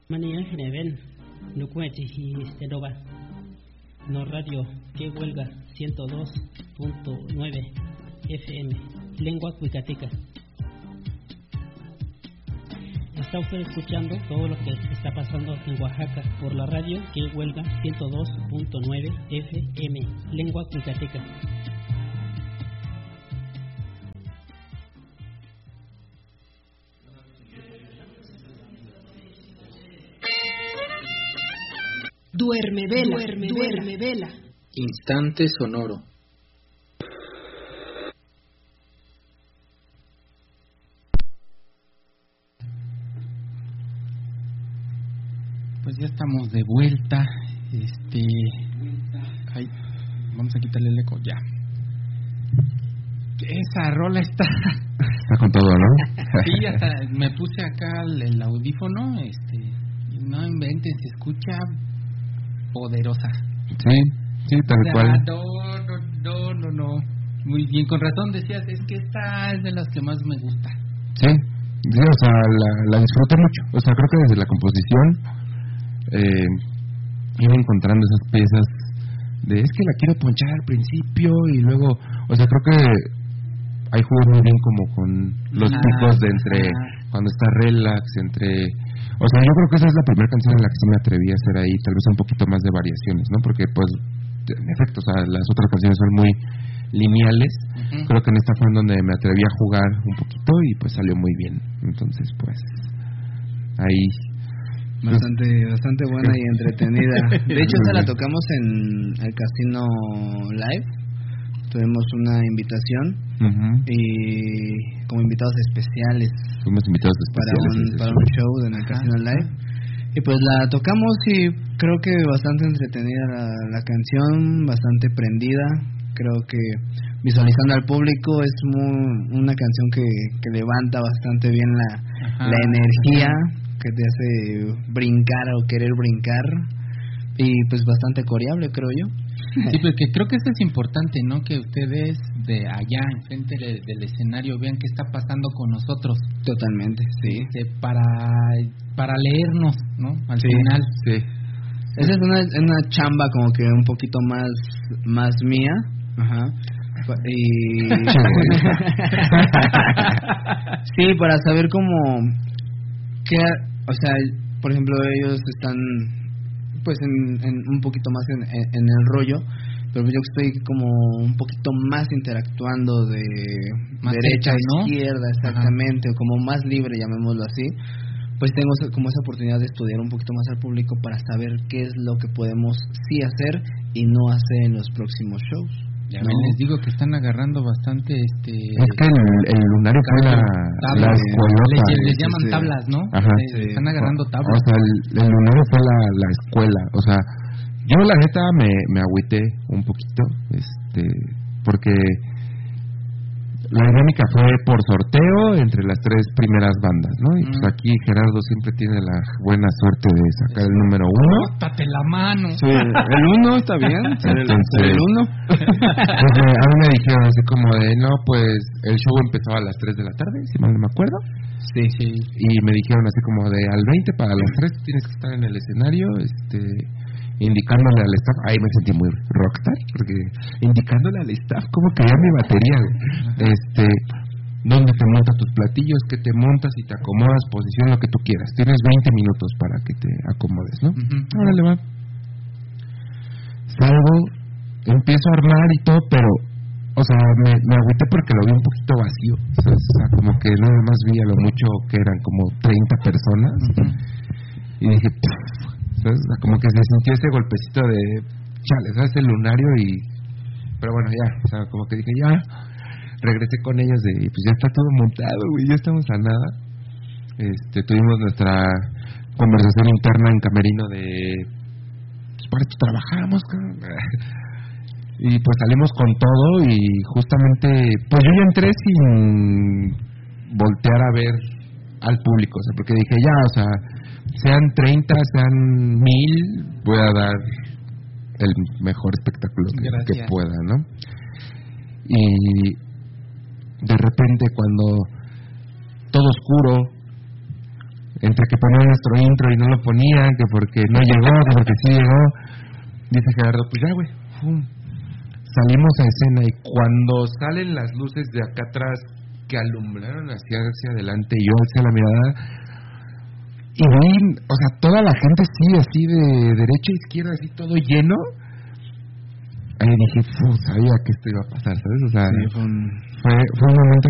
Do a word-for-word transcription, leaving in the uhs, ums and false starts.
Manía Geneven, no cuente y Stenova, no radio, que huelga ciento dos punto nueve F M, lengua cuicateca. Está usted escuchando todo lo que está pasando en Oaxaca por la radio que huelga ciento dos punto nueve F M, lengua cuicateca. Duerme vela, duerme, duerme vela. Instante sonoro. Pues ya estamos de vuelta. Este, ay, vamos a quitarle el eco ya. Esa rola está. Está con todo, ¿no? Sí, hasta me puse acá el, el audífono, este, y no inventen, se escucha poderosa. Sí, sí, tal o sea, cual. No, no, no, no, no. Muy bien, con razón decías, es que esta es de las que más me gusta. Sí, sí, o sea, la, la disfruté mucho. O sea, creo que desde la composición eh, iba encontrando esas piezas de es que la quiero ponchar al principio y luego, o sea, creo que hay juegos muy bien como con los ah, picos de entre ah. cuando está relax, entre, o sea, yo creo que esa es la primera canción en la que sí me atreví a hacer ahí tal vez un poquito más de variaciones, ¿no? Porque pues en efecto, o sea, las otras canciones son muy lineales. Uh-huh. Creo que en esta fue en donde me atreví a jugar un poquito y pues salió muy bien. Entonces, pues ahí bastante bastante buena y entretenida. De hecho, esa la tocamos en el Casino Live. Tuvimos una invitación uh-huh. y como invitados especiales. Fuimos invitados especiales para un, para un show en el Casino uh-huh. Live. Y pues la tocamos y creo que bastante entretenida la, la canción, bastante prendida. Creo que visualizando al público es muy, una canción que, que levanta bastante bien la, la energía, que te hace brincar o querer brincar. Y pues bastante coreable, creo yo. Sí, porque creo que eso es importante, ¿no? Que ustedes de allá, enfrente de, del escenario, vean qué está pasando con nosotros. Totalmente, sí. Este, para para leernos, ¿no? Al sí, final. Sí. Esa es una, una chamba como que un poquito más más mía. Ajá. Y sí, para saber cómo qué, o sea, por ejemplo, ellos están pues en, en un poquito más en, en, en el rollo, pero yo estoy como un poquito más interactuando de más derecha cerca, a izquierda, ¿no? Exactamente, Ajá. o como más libre, llamémoslo así. Pues tengo como esa oportunidad de estudiar un poquito más al público para saber qué es lo que podemos sí hacer y no hacer en los próximos shows. Ya ¿no? Les digo que están agarrando bastante este es que el, el lunario fue la, la escuelota les, les llaman sí. tablas, ¿no? Ajá. Sí. Están agarrando tablas. O sea, el, el lunario fue la, la escuela. O sea, yo la neta me, me agüité un poquito, este, porque la dinámica fue por sorteo entre las tres primeras bandas, ¿no? Y pues aquí Gerardo siempre tiene la buena suerte de sacar el número uno. ¡Bótate la mano! Sí, el uno está bien. Entonces, el uno. Pues me, a mí me dijeron así como de, no, pues el show empezaba a las tres de la tarde, si mal no me acuerdo. Sí, sí. Y me dijeron así como de, al veinte para las tres tienes que estar en el escenario, este... indicándole al staff, ahí me sentí muy rockstar, porque indicándole al staff cómo caía mi batería, este, dónde te montas tus platillos, que te montas y te acomodas, posición, lo que tú quieras, tienes veinte minutos para que te acomodes, ¿no? Uh-huh. Órale, va. Salgo, empiezo a armar y todo, pero, o sea, me, me agüité porque lo vi un poquito vacío, o sea, o sea, como que nada más vi a lo mucho que eran como treinta personas, uh-huh. y dije, pff, ¿sabes? Como que se sintió ese golpecito de chale, ¿sabes? El lunario y... Pero bueno, ya, o sea, como que dije, ya, regresé con ellos de, pues ya está todo montado, güey, ya estamos a nada. Este, tuvimos nuestra conversación interna en camerino de, pues para esto trabajamos, cabrón. Y pues salimos con todo y justamente, pues yo ya entré sin voltear a ver al público, o sea, porque dije, ya, o sea... sean treinta, sean mil, voy a dar el mejor espectáculo que, que pueda, ¿no? Y de repente cuando todo oscuro, entre que ponían nuestro intro y no lo ponían, que porque no llegó, que porque sí llegó. Dice Gerardo, pues ya, güey, ¡fum! Salimos a escena y cuando salen las luces de acá atrás que alumbraron hacia, hacia adelante y yo alcé la mirada y vi, o sea, toda la gente sí, así de derecha a izquierda, así todo lleno. Ahí dije, sabía que esto iba a pasar, ¿sabes? O sea, sí, fue, un... fue, fue un momento